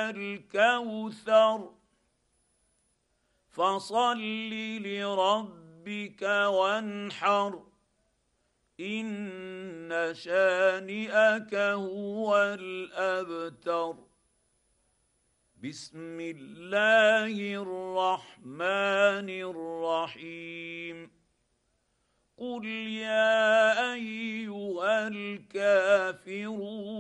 الكوثر فصل لربك وانحر إن شانئك هو الأبتر. بسم الله الرحمن الرحيم. قل يا أيها الكافرون